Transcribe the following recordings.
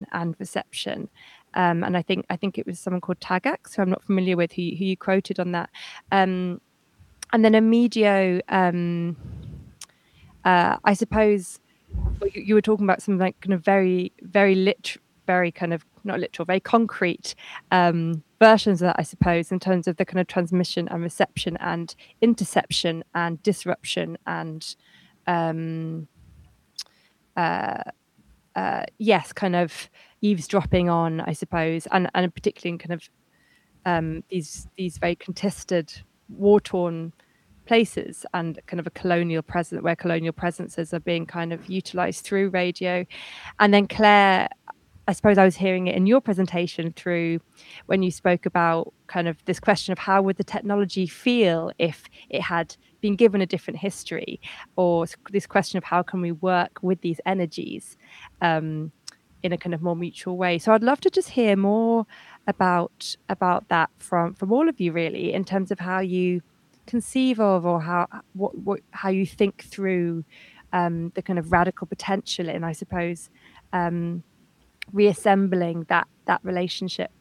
and reception. And I think it was someone called Tagax, who I'm not familiar with, who you quoted on that. And then Omidio, I suppose you were talking about some like kind of very kind of not literal, very concrete versions of that, I suppose, in terms of the kind of transmission and reception and interception and disruption and yes, kind of eavesdropping on, I suppose, and particularly in kind of these very contested, war-torn places, and kind of a colonial presence where colonial presences are being kind of utilized through radio. And then Claire, I suppose I was hearing it in your presentation through when you spoke about kind of this question of how would the technology feel if it had been given a different history, or this question of how can we work with these energies in a kind of more mutual way. So I'd love to just hear more about that from all of you, really, in terms of how you conceive of, or how you think through the kind of radical potential in, I suppose, reassembling that relationship.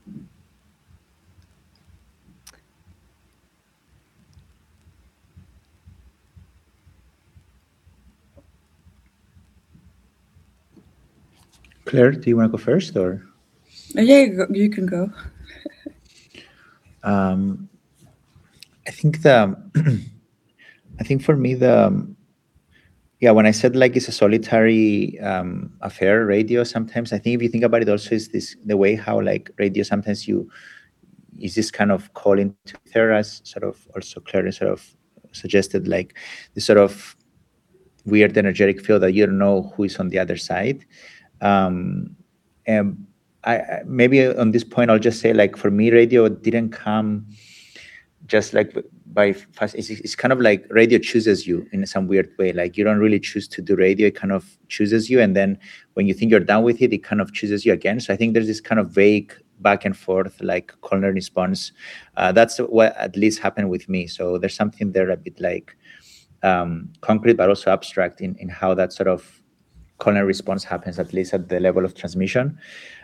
Claire, do you want to go first, or? Yeah, you can go. I think for me when I said like it's a solitary affair, radio sometimes, I think if you think about it also is the way how like radio sometimes is this kind of call into ether, as sort of also Claire sort of suggested, like this sort of weird energetic field that you don't know who is on the other side. And I maybe on this point I'll just say, like, for me radio didn't come just like by fast. It's kind of like radio chooses you in some weird way. Like you don't really choose to do radio, it kind of chooses you, and then when you think you're done with it, it kind of chooses you again. So I think there's this kind of vague back and forth, like call and response. That's what at least happened with me. So there's something there a bit like concrete, but also abstract in how that sort of call and response happens, at least at the level of transmission.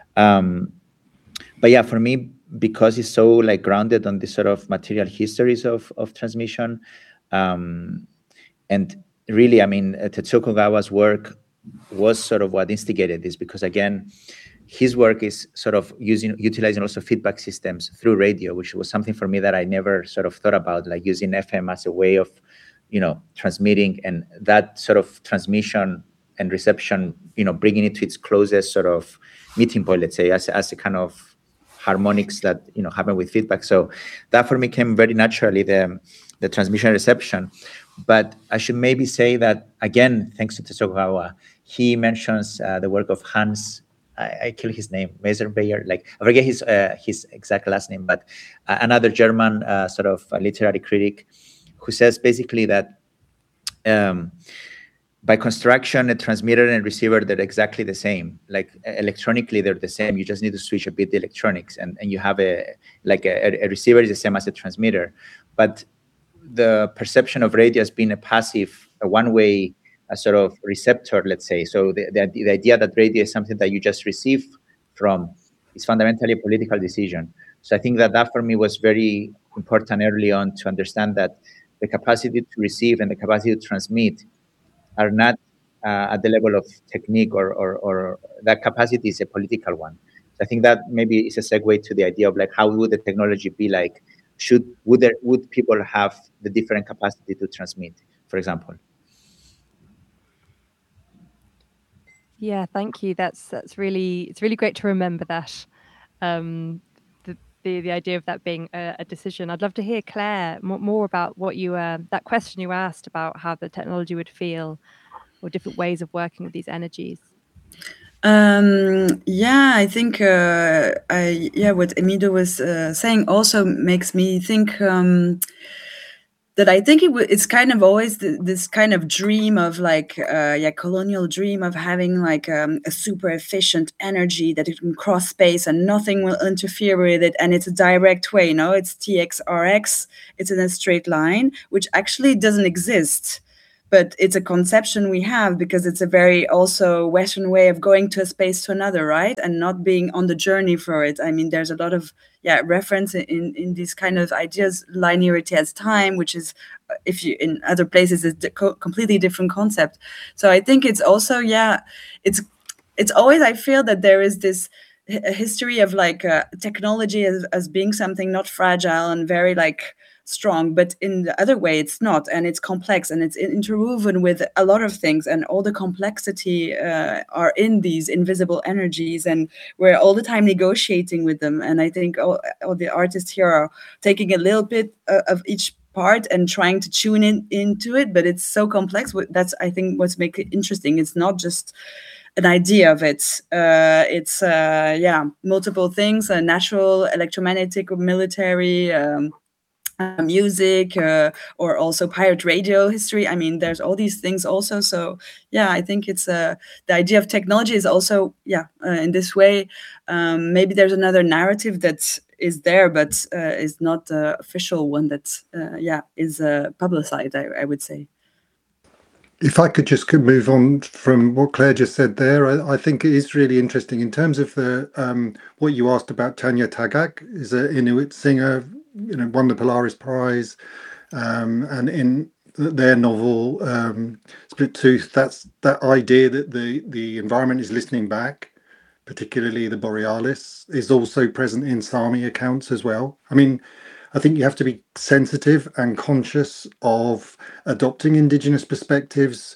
But yeah, for me, because it's so like grounded on this sort of material histories of transmission, and really, I mean, Tetsuo Kogawa's work was sort of what instigated this, because again, his work is sort of utilizing also feedback systems through radio, which was something for me that I never sort of thought about, like using FM as a way of, transmitting, and that sort of transmission and reception, bringing it to its closest sort of meeting point, let's say, as a kind of harmonics that happen with feedback. So that for me came very naturally, the transmission reception. But I should maybe say that again, thanks to Tetsuo Kogawa, he mentions the work of Hans. I kill his name, Meyerbeer. Like I forget his exact last name, but another German sort of literary critic who says basically that by construction, a transmitter and receiver, they're exactly the same. Like electronically, they're the same. You just need to switch a bit the electronics, and you have a receiver is the same as a transmitter. But the perception of radio as being a passive, a one-way sort of receptor, let's say. So the idea that radio is something that you just receive from is fundamentally a political decision. So I think that for me was very important early on to understand that the capacity to receive and the capacity to transmit are not at the level of technique, or that capacity is a political one. So I think that maybe is a segue to the idea of like, how would the technology be like? Would people have the different capacity to transmit, for example? Yeah, thank you. It's really great to remember that. The idea of that being a decision. I'd love to hear, Claire, more about what that question you asked about how the technology would feel, or different ways of working with these energies. I think what Emido was saying also makes me think that I think it's kind of always this kind of dream of like colonial dream of having like a super efficient energy that it can cross space and nothing will interfere with it, and it's a direct way. It's TXRX. It's in a straight line, which actually doesn't exist. but it's a conception we have because it's a very also Western way of going to a space to another, right? And not being on the journey for it. I mean, there's a lot of reference in these kind of ideas, linearity as time, which is, if you in other places, is a completely different concept. So I think it's also it's always, I feel that there is this a history of like technology as being something not fragile and very like strong, but in the other way it's not, and it's complex and it's interwoven with a lot of things, and all the complexity are in these invisible energies, and we're all the time negotiating with them. And I think all the artists here are taking a little bit of each part and trying to tune into it, but it's so complex. That's, I think, what's make it interesting. It's not just an idea of it. It's multiple things: natural, electromagnetic, military, music, or also pirate radio history. I mean, there's all these things also. So yeah, I think it's the idea of technology is also in this way. Maybe there's another narrative that is there, but is not the official one that is publicized, I would say. If I could just move on from what Claire just said there, I think it is really interesting in terms of the what you asked about. Tanya Tagaq is an Inuit singer, won the Polaris Prize, and in their novel Split Tooth, that's that idea that the environment is listening back, particularly the Borealis, is also present in Sami accounts as well. I mean, I think you have to be sensitive and conscious of adopting indigenous perspectives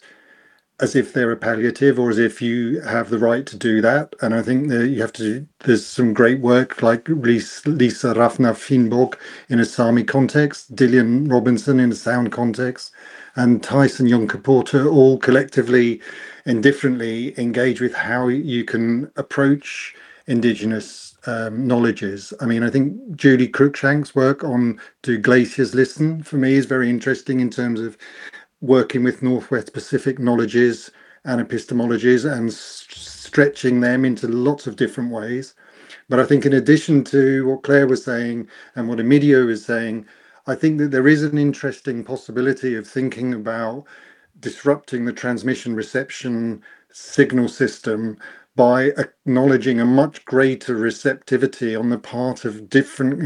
as if they're a palliative or as if you have the right to do that. And I think that you have to, there's some great work like Lisa Rafna Finnbog in a Sami context, Dillian Robinson in a sound context, and Tyson Yunkaporta all collectively and differently engage with how you can approach indigenous knowledges. I mean, I think Julie Cruikshank's work on Do Glaciers Listen, for me, is very interesting in terms of working with Northwest Pacific knowledges and epistemologies and stretching them into lots of different ways. But I think in addition to what Claire was saying and what Emilio was saying, I think that there is an interesting possibility of thinking about disrupting the transmission reception signal system by acknowledging a much greater receptivity on the part of different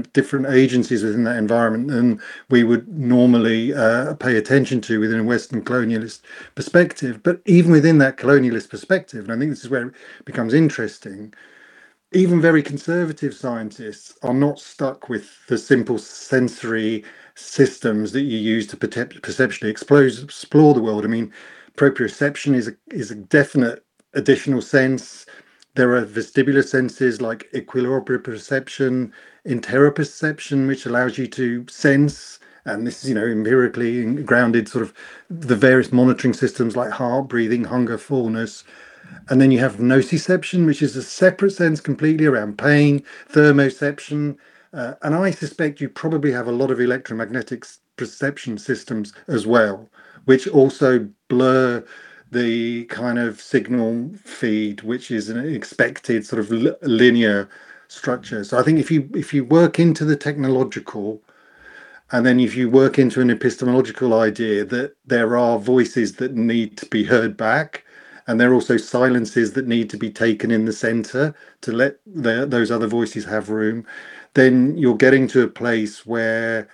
agencies within that environment than we would normally pay attention to within a Western colonialist perspective. But even within that colonialist perspective, and I think this is where it becomes interesting, even very conservative scientists are not stuck with the simple sensory systems that you use to perceptually explore the world. I mean, proprioception is a definite additional sense. There are vestibular senses like equilibroperception, interoperception, which allows you to sense, and this is, empirically grounded, sort of the various monitoring systems like heart, breathing, hunger, fullness. And then you have nociception, which is a separate sense completely around pain, thermoception. And I suspect you probably have a lot of electromagnetic perception systems as well, which also blur the kind of signal feed, which is an expected sort of linear structure. So I think if you work into the technological, and then if you work into an epistemological idea that there are voices that need to be heard back, and there are also silences that need to be taken in the center to let those other voices have room, then you're getting to a place where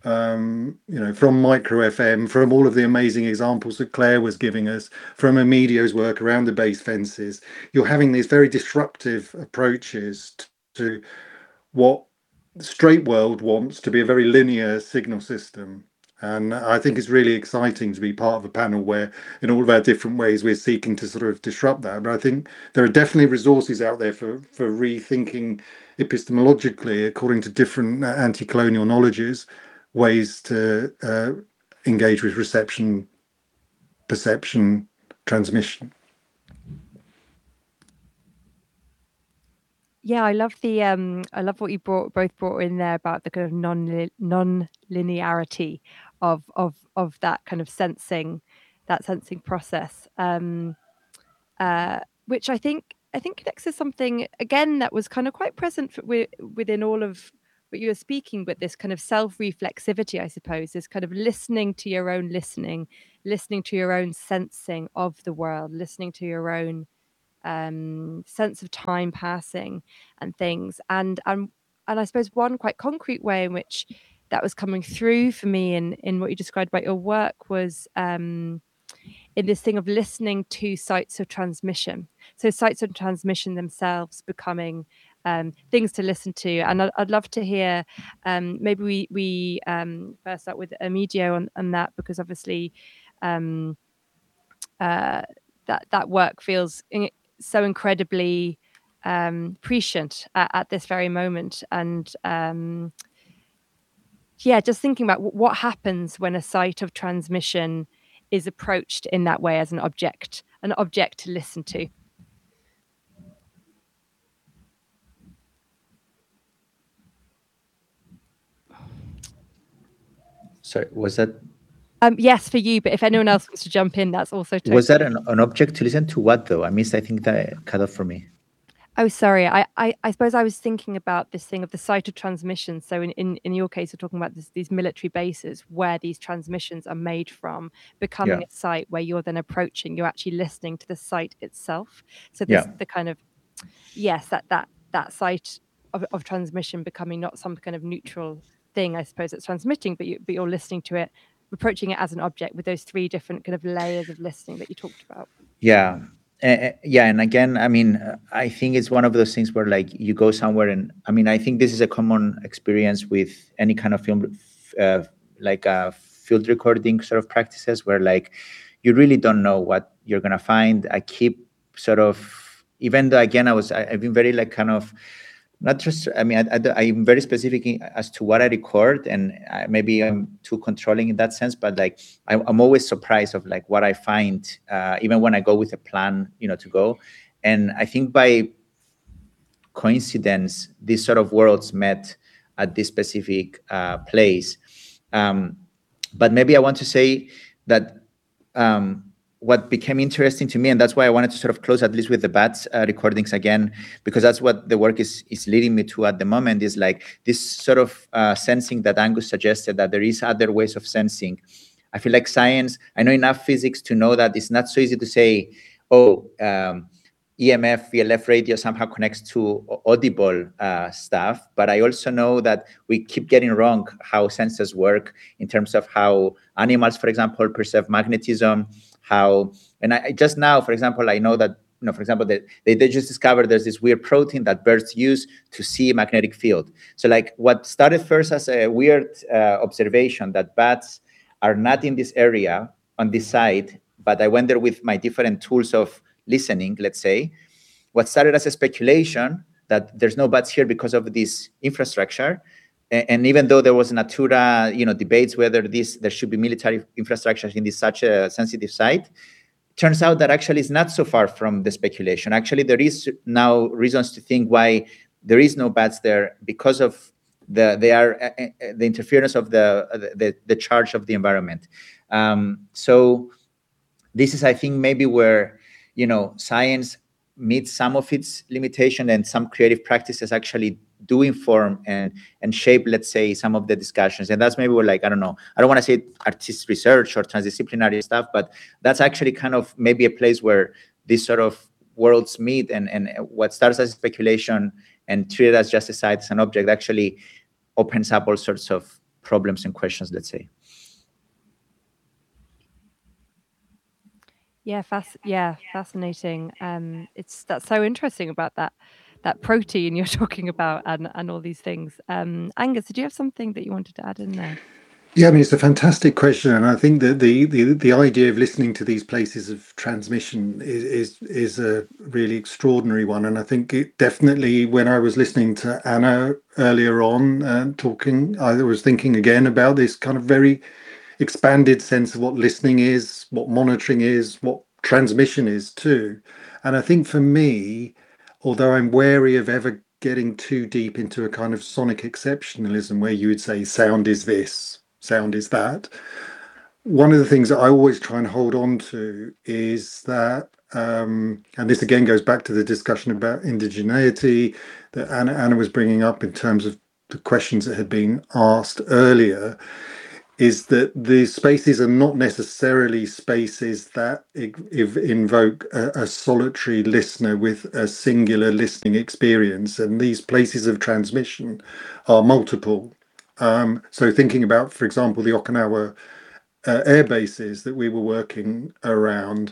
from Micro FM, from all of the amazing examples that Claire was giving us, from Emilio's work around the base fences, you're having these very disruptive approaches to what the straight world wants to be a very linear signal system. And I think it's really exciting to be part of a panel where, in all of our different ways, we're seeking to sort of disrupt that. But I think there are definitely resources out there for rethinking epistemologically, according to different anti-colonial knowledges, ways to engage with reception, perception, transmission. Yeah, I love what you both brought in there about the kind of non-linearity of that kind of sensing process, which I think connects to something again that was kind of quite present within all of what you were speaking, but this kind of self-reflexivity, I suppose, this kind of listening to your own listening to your own sensing of the world, listening to your own sense of time passing and things. And I suppose one quite concrete way in which that was coming through for me in what you described about your work was in this thing of listening to sites of transmission. So sites of transmission themselves becoming things to listen to. And I'd love to hear, maybe we first start with Emidio on that, because obviously that work feels so incredibly prescient at this very moment. And just thinking about what happens when a site of transmission is approached in that way as an object to listen to. Sorry, was that? Yes, for you, but if anyone else wants to jump in, that's also totally. Was that an object to listen to what, though? I missed, I think that cut off for me. Oh, sorry. I suppose I was thinking about this thing of the site of transmission. So in your case, we're talking about these military bases where these transmissions are made from, becoming a site where you're then approaching, you're actually listening to the site itself. So this the kind of, that site of transmission becoming not some kind of neutral thing, I suppose, it's transmitting, but you're listening to it, approaching it as an object with those three different kind of layers of listening that you talked about. Yeah. And again, I mean, I think it's one of those things where like you go somewhere, and I mean, I think this is a common experience with any kind of film, like field recording sort of practices, where like you really don't know what you're gonna find. I keep sort of, even though again I've been very like kind of not just, I mean, I'm very specific as to what I record, and maybe I'm too controlling in that sense, but like I'm always surprised of like what I find, even when I go with a plan, to go. And I think by coincidence, these sort of worlds met at this specific place. But maybe I want to say that what became interesting to me, and that's why I wanted to sort of close at least with the bats recordings again, because that's what the work is leading me to at the moment, is like this sort of sensing that Angus suggested, that there is other ways of sensing. I feel like science, I know enough physics to know that it's not so easy to say, EMF, VLF radio somehow connects to audible stuff. But I also know that we keep getting wrong how sensors work in terms of how animals, for example, perceive magnetism, and I just now, for example, I know that, for example, that they just discovered there's this weird protein that birds use to see a magnetic field. So like what started first as a weird observation that bats are not in this area on this side, but I went there with my different tools of listening, let's say. What started as a speculation that there's no bats here because of this infrastructure, and even though there was Natura, debates whether there should be military infrastructure in such a sensitive site, turns out that actually it's not so far from the speculation. Actually, there is now reasons to think why there is no bats there, because of the interference of the charge of the environment. So this is, I think, maybe where science meets some of its limitation, and some creative practices actually do inform and shape, let's say, some of the discussions. And that's maybe where, like, I don't know, I don't want to say artist research or transdisciplinary stuff, but that's actually kind of maybe a place where these sort of worlds meet, and what starts as speculation and treated as just a site, as an object, actually opens up all sorts of problems and questions, let's say. Yeah, fascinating. That's so interesting about that protein you're talking about, and all these things. Angus, did you have something that you wanted to add in there? Yeah, I mean, it's a fantastic question, and I think that the idea of listening to these places of transmission is a really extraordinary one. And I think it definitely, when I was listening to Anna earlier on talking, I was thinking again about this kind of very expanded sense of what listening is, what monitoring is, what transmission is too. And I think for me, although I'm wary of ever getting too deep into a kind of sonic exceptionalism where you would say sound is this, sound is that, one of the things that I always try and hold on to is that, and this again goes back to the discussion about indigeneity that Anna was bringing up in terms of the questions that had been asked earlier, is that the spaces are not necessarily spaces that invoke a solitary listener with a singular listening experience, and these places of transmission are multiple. So thinking about, for example, the Okinawa air bases that we were working around,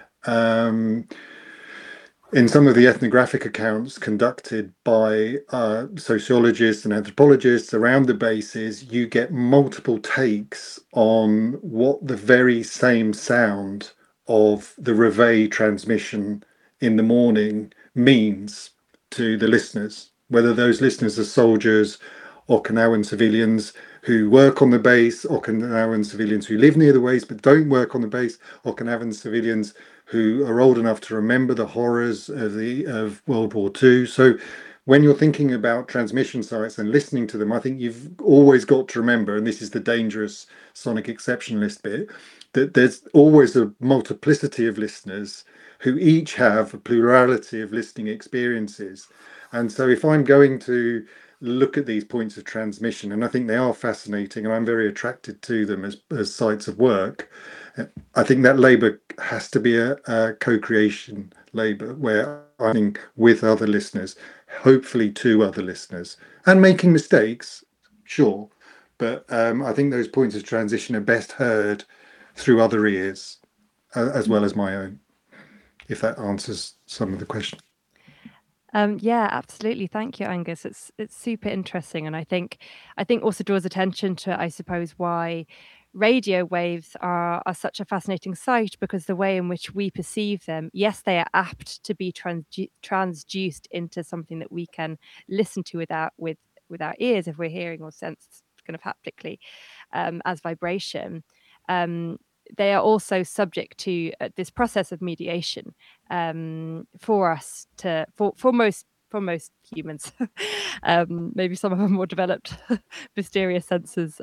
in some of the ethnographic accounts conducted by sociologists and anthropologists around the bases, you get multiple takes on what the very same sound of the reveille transmission in the morning means to the listeners, whether those listeners are soldiers, Okinawan civilians who work on the base, Okinawan civilians who live near the base but don't work on the base, Okinawan civilians who are old enough to remember the horrors of World War II. So when you're thinking about transmission sites and listening to them, I think you've always got to remember, and this is the dangerous sonic exceptionalist bit, that there's always a multiplicity of listeners who each have a plurality of listening experiences. And so if I'm going to look at these points of transmission, and I think they are fascinating, and I'm very attracted to them as sites of work, I think that labour has to be a co-creation labour where I'm with other listeners, hopefully two other listeners, and making mistakes, sure, but I think those points of transition are best heard through other ears as well as my own, if that answers some of the question. Yeah, absolutely. Thank you, Angus. It's super interesting, and I think also draws attention to, I suppose, why radio waves are such a fascinating sight, because the way in which we perceive them, yes, they are apt to be transduced into something that we can listen to with our ears if we're hearing or sense kind of haptically as vibration. They are also subject to this process of mediation for us to for most humans. Maybe some of them more developed mysterious senses.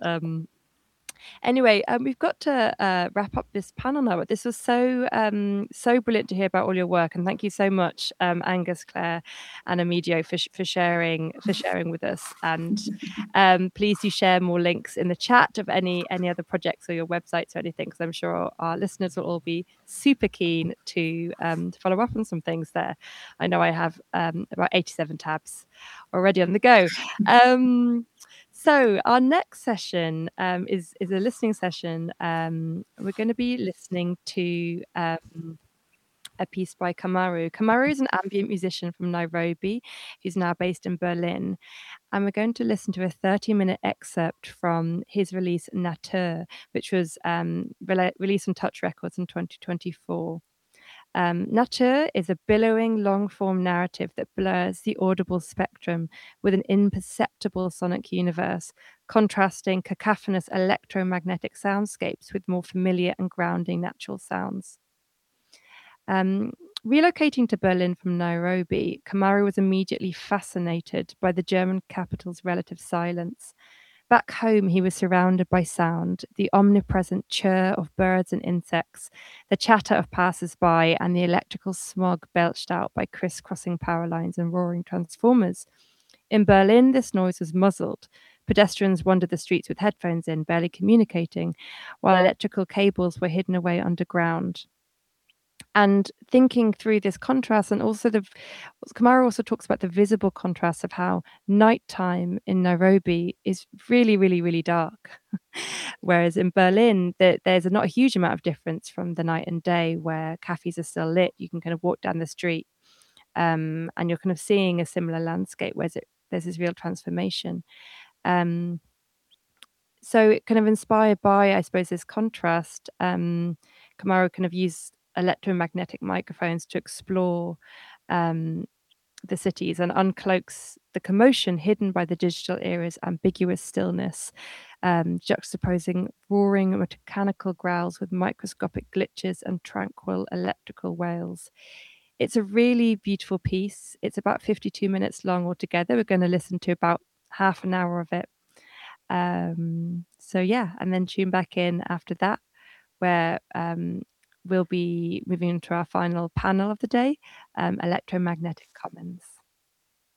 Anyway, we've got to wrap up this panel now, but this was so brilliant to hear about all your work, and thank you so much, Angus, Claire, and Amidio for sharing with us. And please do share more links in the chat of any other projects or your websites or anything, because I'm sure our listeners will all be super keen to follow up on some things there. I know I have about 87 tabs already on the go. So our next session is a listening session. We're going to be listening to a piece by Kamaru. Kamaru is an ambient musician from Nairobi who's now based in Berlin. And we're going to listen to a 30-minute excerpt from his release Natur, which was released on Touch Records in 2024. Natur is a billowing long-form narrative that blurs the audible spectrum with an imperceptible sonic universe, contrasting cacophonous electromagnetic soundscapes with more familiar and grounding natural sounds. Relocating to Berlin from Nairobi, Kamaru was immediately fascinated by the German capital's relative silence. Back home, he was surrounded by sound, the omnipresent chirr of birds and insects, the chatter of passers-by, and the electrical smog belched out by crisscrossing power lines and roaring transformers. In Berlin, this noise was muzzled. Pedestrians wandered the streets with headphones in, barely communicating, while electrical cables were hidden away underground. And thinking through this contrast, and also Kamaru also talks about the visible contrast of how nighttime in Nairobi is really, really, really dark. Whereas in Berlin, there's not a huge amount of difference from the night and day, where cafes are still lit. You can kind of walk down the street and you're kind of seeing a similar landscape where there's this real transformation. So kind of inspired by, I suppose, this contrast, Kamaru kind of used electromagnetic microphones to explore the cities and uncloaks the commotion hidden by the digital era's ambiguous stillness, juxtaposing roaring mechanical growls with microscopic glitches and tranquil electrical wails. It's a really beautiful piece. It's about 52 minutes long altogether. We're going to listen to about half an hour of it. So yeah, and then tune back in after that, where we'll be moving into our final panel of the day, electromagnetic commons.